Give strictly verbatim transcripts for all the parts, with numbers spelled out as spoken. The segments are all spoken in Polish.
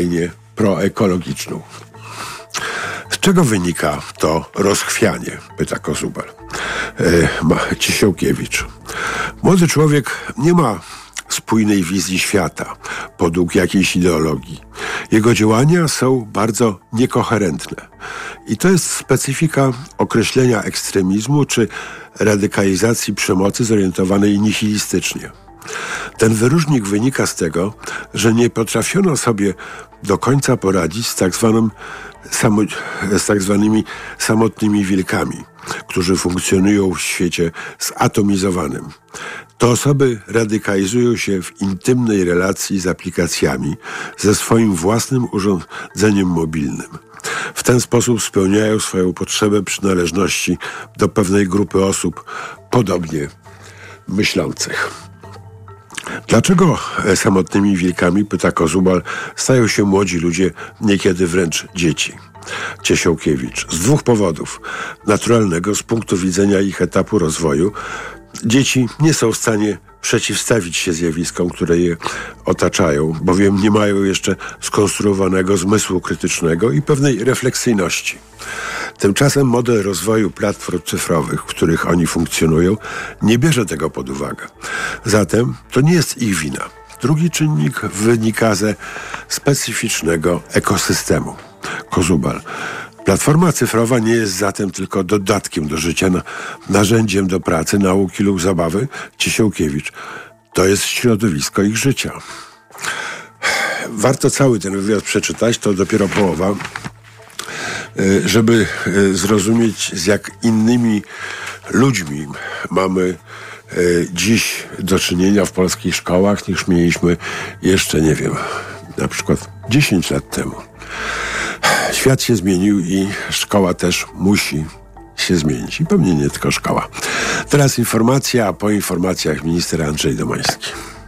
proekologiczną. Z czego wynika to rozchwianie? Pyta Kozubal. E, Ciesiałkiewicz. Młody człowiek nie ma spójnej wizji świata podług jakiejś ideologii. Jego działania są bardzo niekoherentne. I to jest specyfika określenia ekstremizmu czy radykalizacji przemocy zorientowanej nihilistycznie. Ten wyróżnik wynika z tego, że nie potrafiono sobie do końca poradzić z tak zwanym samo, z tak zwanymi samotnymi wilkami, którzy funkcjonują w świecie zatomizowanym. Te osoby radykalizują się w intymnej relacji z aplikacjami, ze swoim własnym urządzeniem mobilnym. W ten sposób spełniają swoją potrzebę przynależności do pewnej grupy osób podobnie myślących. Dlaczego samotnymi wilkami, pyta Kozubal, stają się młodzi ludzie, niekiedy wręcz dzieci? Ciesiałkiewicz. Z dwóch powodów. Naturalnego, z punktu widzenia ich etapu rozwoju, dzieci nie są w stanie przeciwstawić się zjawiskom, które je otaczają, bowiem nie mają jeszcze skonstruowanego zmysłu krytycznego i pewnej refleksyjności. Tymczasem model rozwoju platform cyfrowych, w których oni funkcjonują, nie bierze tego pod uwagę. Zatem to nie jest ich wina. Drugi czynnik wynika ze specyficznego ekosystemu. Kozubal. Platforma cyfrowa nie jest zatem tylko dodatkiem do życia, na, narzędziem do pracy, nauki lub zabawy. Ciesiałkiewicz. To jest środowisko ich życia. Warto cały ten wywiad przeczytać, to dopiero połowa, żeby zrozumieć, z jak innymi ludźmi mamy dziś do czynienia w polskich szkołach, niż mieliśmy jeszcze, nie wiem, na przykład dziesięć lat temu. Świat się zmienił i szkoła też musi się zmienić. I pewnie nie tylko szkoła. Teraz informacja, a po informacjach minister Andrzej Domański.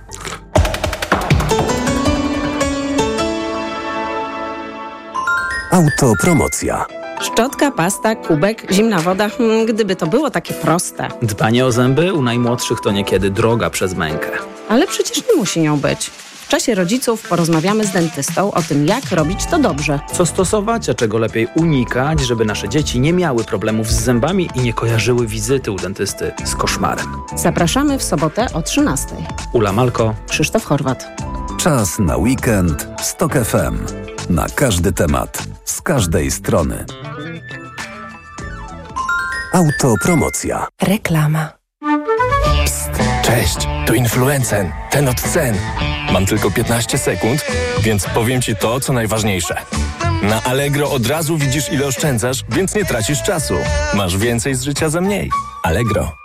Autopromocja. Szczotka, pasta, kubek, zimna woda. Hmm, gdyby to było takie proste. Dbanie o zęby u najmłodszych to niekiedy droga przez mękę. Ale przecież nie musi nią być. W czasie rodziców porozmawiamy z dentystą o tym, jak robić to dobrze. Co stosować, a czego lepiej unikać, żeby nasze dzieci nie miały problemów z zębami i nie kojarzyły wizyty u dentysty z koszmarem. Zapraszamy w sobotę o trzynastej. Ula Malko, Krzysztof Horwat. Czas na weekend w Stok F M. Na każdy temat, z każdej strony. Autopromocja. Reklama. Psst, cześć, tu Influencen, ten od cen. Mam tylko piętnaście sekund, więc powiem Ci to, co najważniejsze. Na Allegro od razu widzisz, ile oszczędzasz, więc nie tracisz czasu. Masz więcej z życia za mniej. Allegro.